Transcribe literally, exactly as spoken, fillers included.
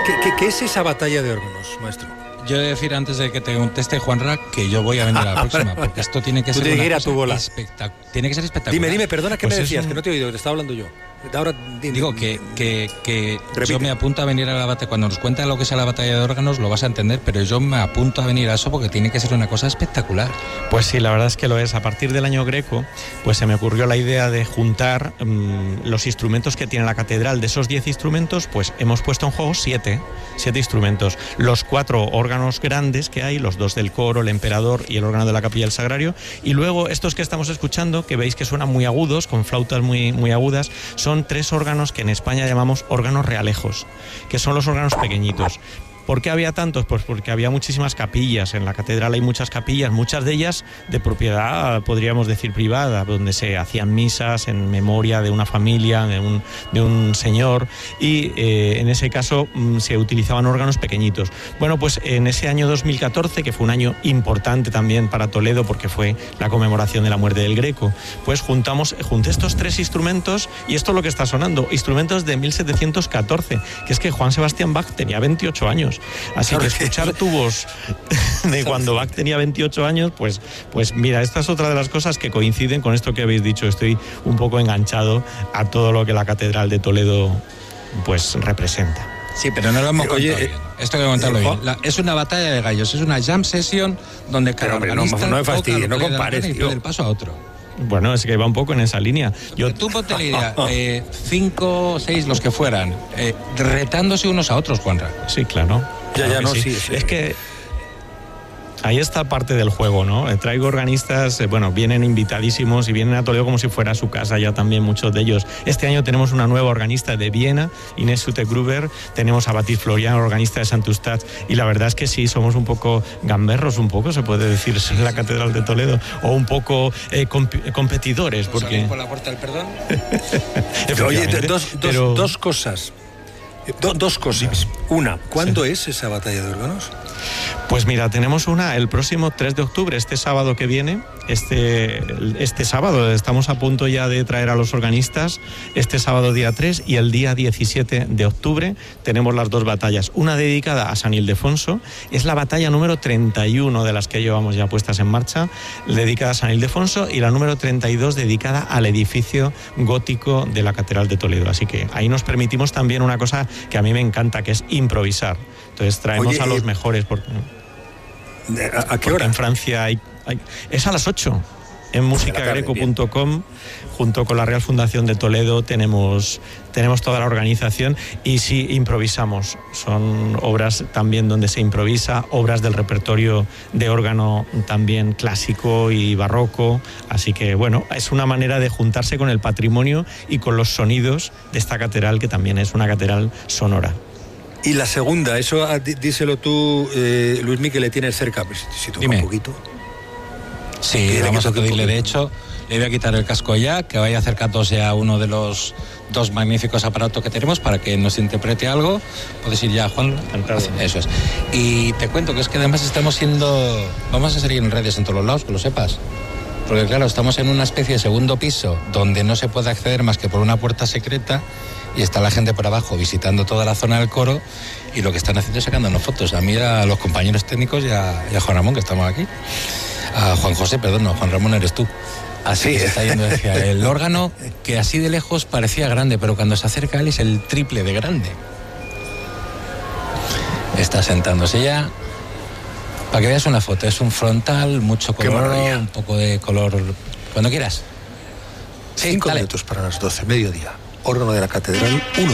¿Qué, qué, qué es esa batalla de órganos, maestro? Yo he de decir antes de que te conteste Juanra que yo voy a venir a la próxima, porque esto tiene que Tú ser tienes una que ir a cosa tu bola. espectac- tiene que ser espectacular. Dime, dime, perdona, ¿qué Pues me es decías? un- Que no te he oído, que te estaba hablando yo. Ahora, dime. Digo que, que, que Repite. yo me apunto a venir a la batalla. Cuando nos cuenta lo que es la batalla de órganos lo vas a entender, pero yo me apunto a venir a eso porque tiene que ser una cosa espectacular. Pues sí, la verdad es que lo es. A partir del año Greco, pues se me ocurrió la idea de juntar mmm, los instrumentos que tiene la catedral. De esos diez instrumentos, pues hemos puesto en juego siete, siete instrumentos. Los cuatro órganos grandes que hay, los dos del coro, el emperador y el órgano de la capilla del Sagrario. Y luego estos que estamos escuchando, que veis que suenan muy agudos, con flautas muy, muy agudas, son tres órganos que en España llamamos órganos realejos, que son los órganos pequeñitos. ¿Por qué había tantos? Pues porque había muchísimas capillas. En la catedral hay muchas capillas, muchas de ellas de propiedad, podríamos decir, privada, donde se hacían misas en memoria de una familia, de un, de un señor, y eh, en ese caso mm, se utilizaban órganos pequeñitos. Bueno, pues en ese año dos mil catorce, que fue un año importante también para Toledo, porque fue la conmemoración de la muerte del Greco, pues juntamos, junté estos tres instrumentos, y esto es lo que está sonando, instrumentos de mil setecientos catorce, que es que Juan Sebastián Bach tenía veintiocho años. Así que escuchar tu voz de cuando Bach tenía veintiocho años, pues, pues mira, esta es otra de las cosas que coinciden con esto que habéis dicho. Estoy un poco enganchado a todo lo que la Catedral de Toledo pues representa. Sí, pero no lo hemos Oye, contado eh, bien. Esto hay que contarlo eh, bien. Juan- La- es una batalla de gallos, es una jam session donde cada Pero, hombre, no, organista no me toca fastidies, lo no que le da la compares, gana y tío. pide el paso a otro. Bueno, es que va un poco en esa línea. Yo, Tú ponte la idea, eh, cinco, seis, los que fueran, eh, retándose unos a otros, Juanra. sí, claro. Ya, Claro ya, que no, sí. sí, sí. Es que ahí está parte del juego, ¿no? Eh, Traigo organistas, eh, bueno, vienen invitadísimos y vienen a Toledo como si fuera su casa ya también muchos de ellos. Este año tenemos una nueva organista de Viena, Inés Sute-Gruber, tenemos a Batis Florian, organista de Sant Eustat, y la verdad es que sí, somos un poco gamberros, un poco, se puede decir, en la Catedral de Toledo, o un poco eh, comp- competidores, porque... por la puerta del perdón? Oye, Efectivamente, dos, dos, pero- dos cosas. Do- dos cosas. Una, ¿cuándo es esa batalla de órganos? Pues mira, tenemos una el próximo tres de octubre, este sábado que viene. Este, este sábado estamos a punto ya de traer a los organistas. Este sábado día tres y el día diecisiete de octubre tenemos las dos batallas. Una dedicada a San Ildefonso, es la batalla número treinta y uno de las que llevamos ya puestas en marcha, dedicada a San Ildefonso, y la número treinta y dos dedicada al edificio gótico de la Catedral de Toledo. Así que ahí nos permitimos también una cosa que a mí me encanta, que es improvisar. Entonces traemos Oye, a los eh, mejores. Porque, ¿A, a qué porque hora? en Francia hay, hay- es a las ocho. En música greco punto com, junto con la Real Fundación de Toledo, tenemos, tenemos toda la organización, y sí improvisamos. Son obras también donde se improvisa, obras del repertorio de órgano también clásico y barroco. Así que bueno, es una manera de juntarse con el patrimonio y con los sonidos de esta catedral, que también es una catedral sonora. Y la segunda, eso ah, dí- díselo tú, eh, Luismi, que le tienes cerca, pues, si toca Dime. un poquito. Sí, Quiere vamos que a toque un pedirle. De poquito. hecho, le voy a quitar el casco ya, que vaya acercándose a uno de los dos magníficos aparatos que tenemos para que nos interprete algo. Puedes ir ya, Juan. Encantado. Así, eso es. Y te cuento que es que además estamos siendo... Vamos a salir en redes en todos los lados, que lo sepas. Porque claro, estamos en una especie de segundo piso donde no se puede acceder más que por una puerta secreta, y está la gente por abajo visitando toda la zona del coro, y lo que están haciendo es sacándonos fotos. A mí, a los compañeros técnicos y a, y a Juan Ramón, que estamos aquí. A Juan José, perdón, no, Juan Ramón eres tú. Así que se está yendo hacia el órgano, que así de lejos parecía grande, pero cuando se acerca a él es el triple de grande. Está sentándose ya. Para que veas una foto, es un frontal, mucho Qué color, maravilla. un poco de color... Cuando quieras. Sí, Cinco dale. minutos para las doce, mediodía. Órgano de la Catedral uno.